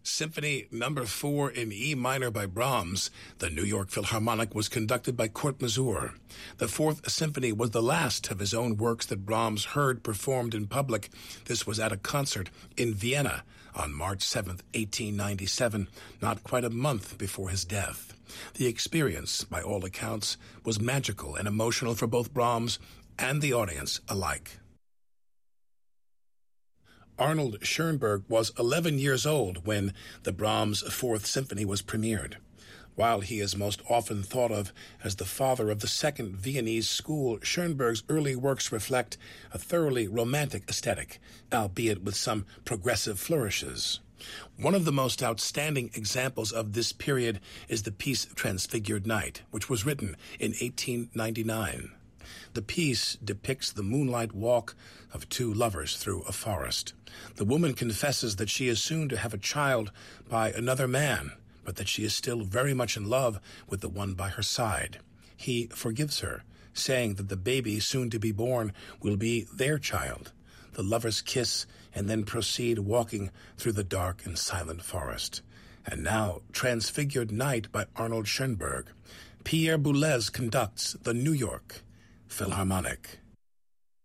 Symphony Number 4 in E minor by Brahms, the New York Philharmonic, was conducted by Kurt Masur. The Fourth Symphony was the last of his own works that Brahms heard performed in public. This was at a concert in Vienna on March 7, 1897, not quite a month before his death. The experience, by all accounts, was magical and emotional for both Brahms and the audience alike. Arnold Schoenberg was 11 years old when the Brahms Fourth Symphony was premiered. While he is most often thought of as the father of the Second Viennese School, Schoenberg's early works reflect a thoroughly romantic aesthetic, albeit with some progressive flourishes. One of the most outstanding examples of this period is the piece Transfigured Night, which was written in 1899. The piece depicts the moonlight walk of two lovers through a forest. The woman confesses that she is soon to have a child by another man, but that she is still very much in love with the one by her side. He forgives her, saying that the baby soon to be born will be their child. The lovers kiss and then proceed walking through the dark and silent forest. And now, Transfigured Night by Arnold Schoenberg. Pierre Boulez conducts the New York Philharmonic.